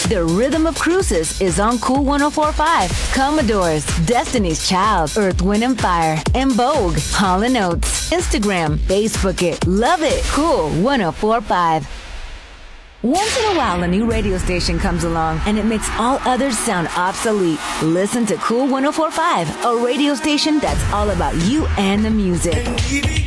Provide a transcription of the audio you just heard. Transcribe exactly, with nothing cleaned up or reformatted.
The Rhythm of Cruises is on Cool ten forty-five. Commodores, Destiny's Child, Earth, Wind and Fire, and Vogue, Hall and Oates. Instagram, Facebook it, love it. Cool ten forty-five. Once in a while, a new radio station comes along and it makes all others sound obsolete. Listen to Cool ten forty-five, a radio station that's all about you and the music.